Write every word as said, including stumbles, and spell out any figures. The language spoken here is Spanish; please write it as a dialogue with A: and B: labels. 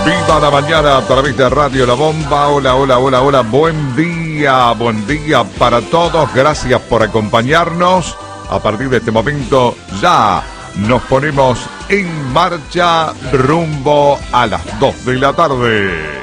A: Viva la mañana a través de Radio La Bomba. Hola, hola, hola, hola. Buen día, buen día para todos. Gracias por acompañarnos. A partir de este momento ya nos ponemos en marcha rumbo a las dos de la tarde.